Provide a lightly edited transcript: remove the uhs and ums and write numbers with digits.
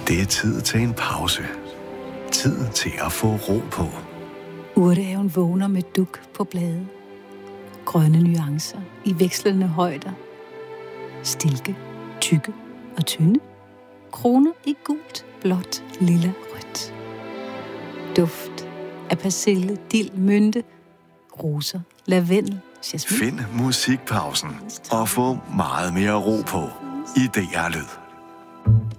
Det er tid til en pause. Tid til at få ro på. Urtehaven vågner med duk på blade. Grønne nuancer i vekslende højder. Stilke, tykke og tynde. Kroner i gult, blåt, lilla, rødt. Duft af persille, dild, mynte, roser, lavendel, jasmin. Find musikpausen og få meget mere ro på i DR Lyd.